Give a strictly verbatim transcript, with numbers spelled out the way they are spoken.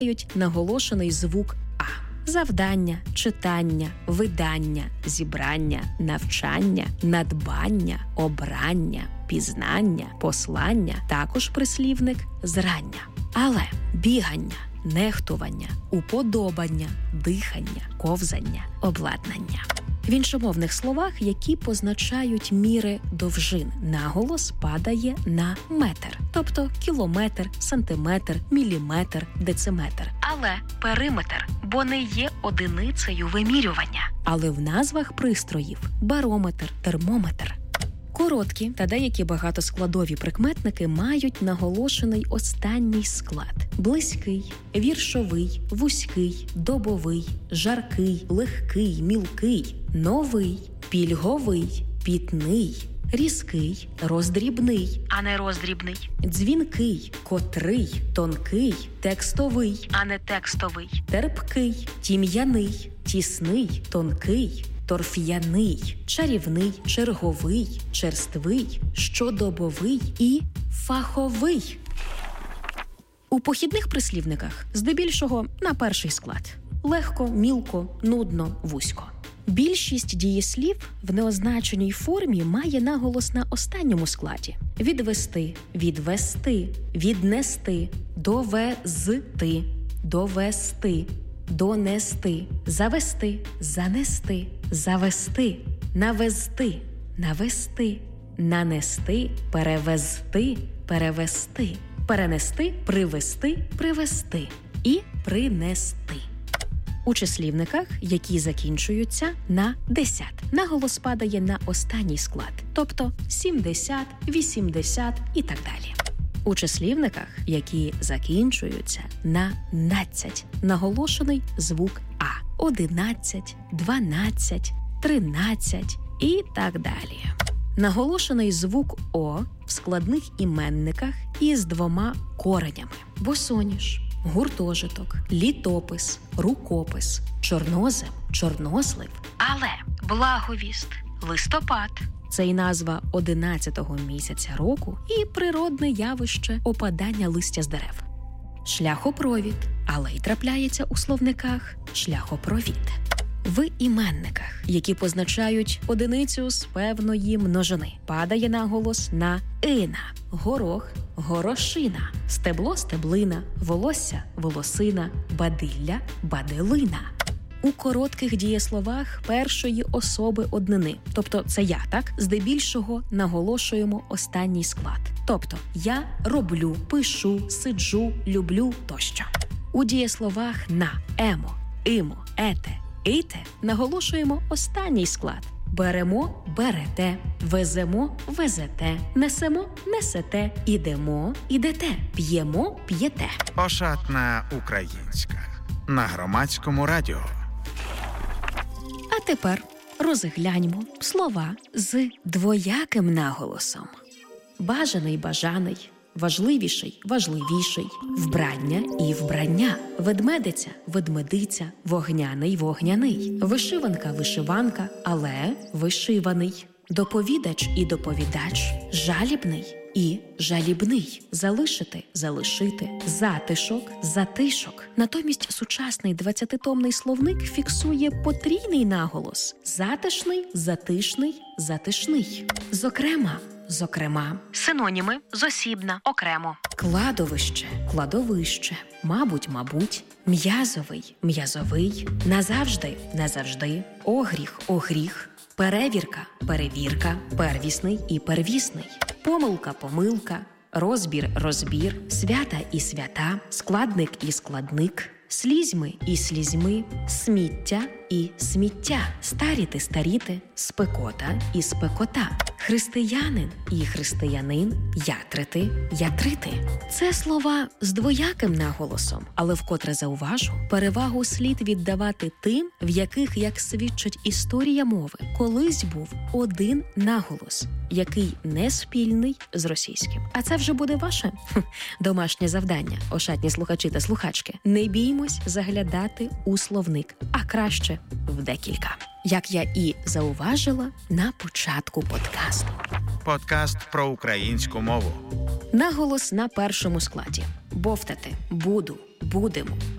наголошений звук «а». Завдання, читання, видання, зібрання, навчання, надбання, обрання, пізнання, послання, також прислівник «зрання». Але бігання, нехтування, уподобання, дихання, ковзання, обладнання. В іншомовних словах, які позначають міри довжин, наголос падає на метр, тобто кілометр, сантиметр, міліметр, дециметр. Але периметр, бо не є одиницею вимірювання. Але в назвах пристроїв – барометр, термометр. Короткі та деякі багатоскладові прикметники мають наголошений останній склад. Близький, віршовий, вузький, добовий, жаркий, легкий, мілкий, новий, пільговий, пітний, різкий, роздрібний, а не роздрібний, дзвінкий, котрий, тонкий, текстовий, а не текстовий, терпкий, тім'яний, тісний, тонкий, торф'яний, чарівний, черговий, черствий, щодобовий і фаховий. У похідних прислівниках здебільшого на перший склад. Легко, мілко, нудно, вузько. Більшість дієслів в неозначеній формі має наголос на останньому складі. Відвести, відвести, віднести, довезти, довести, донести, завести, занести, завести, навезти, навести, нанести, перевезти, перевести, перенести, привести, привести і принести. У числівниках, які закінчуються на десят, наголос падає на останній склад, тобто сімдесят, вісімдесят і так далі. У числівниках, які закінчуються на надцять, наголошений звук «а» – одинадцять, дванадцять, тринадцять і так далі. Наголошений звук «о» в складних іменниках із двома коренями – босоніж, гуртожиток, літопис, рукопис, чорнозем, чорнослив, але благовіст, листопад – це й назва одинадцятого місяця року і природне явище опадання листя з дерев. Шляхопровід, але й трапляється у словниках шляхопровід. В іменниках, які позначають одиницю з певної множини, падає наголос на «ина», горох, горошина, стебло, стеблина, волосся, волосина, бадилля, баделина. У коротких дієсловах першої особи однини, тобто це я, так, здебільшого наголошуємо останній склад. Тобто я роблю, пишу, сиджу, люблю тощо. У дієсловах на, емо, имо, ете, ійте наголошуємо останній склад. Беремо, берете, веземо, везете, несемо, несете, ідемо, ідете, п'ємо, п'єте. Ошатна українська на Громадському радіо. А тепер розгляньмо слова з двояким наголосом. Бажаний, бажаний, важливіший, важливіший, вбрання і вбрання, ведмедиця, ведмедиця, вогняний, вогняний, вишиванка, вишиванка, але вишиваний, доповідач і доповідач, жалібний і жалібний, залишити, залишити, затишок, затишок. Натомість сучасний двадцятитомний словник фіксує потрійний наголос – затишний, затишний, затишний. Зокрема, зокрема. Синоніми – зосібна, окремо. Кладовище, кладовище, мабуть, мабуть, м'язовий, м'язовий, назавжди, назавжди, огріх, огріх, перевірка, перевірка, первісний і первісний, помилка, помилка, розбір, розбір, свята і свята, складник і складник, слізьми і слізьми, сміття і сміття, старіти, старіти, спекота і спекота, християнин і християнин, ятрити, ятрити. Це слова з двояким наголосом, але вкотре зауважу, перевагу слід віддавати тим, в яких, як свідчить історія мови, колись був один наголос, який не спільний з російським. А це вже буде ваше хм, домашнє завдання, ошатні слухачі та слухачки. Не біймось заглядати у словник, а краще в декілька. Як я і зауважила на початку подкасту. Подкаст про українську мову. Наголос на першому складі. Бовтати, буду, будемо,